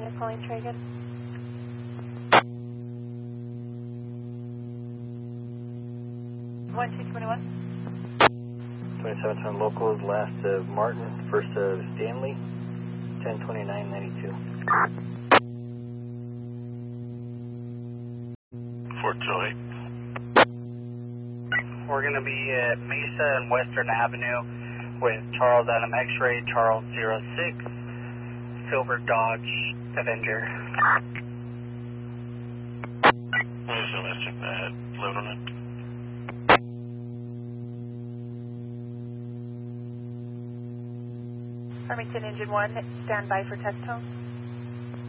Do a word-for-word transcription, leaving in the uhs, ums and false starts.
is calling Traegan. one two twenty-one. twenty-seven ton locals, last of Martin, first of Stanley, ten twenty-nine ninety-two. Fort Joy. We're going to be at Mesa and Western Avenue with Charles Adam X-Ray, Charles zero six, Silver Dodge Avenger. Mesa, let's check that. Load on it. Farmington Engine one, stand by for test tone.